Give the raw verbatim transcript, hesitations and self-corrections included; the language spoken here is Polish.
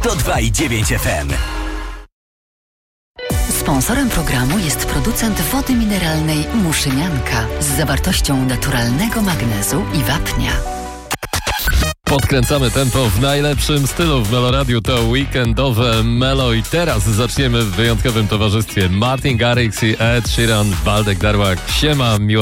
sto dwa i dziewięć F M. Sponsorem programu jest producent wody mineralnej Muszynianka z zawartością naturalnego magnezu i wapnia. Podkręcamy tempo w najlepszym stylu w Meloradiu. To weekendowe Melo i teraz zaczniemy w wyjątkowym towarzystwie. Martin Garrix i Ed Sheeran, Waldek Darłak. Siema, miło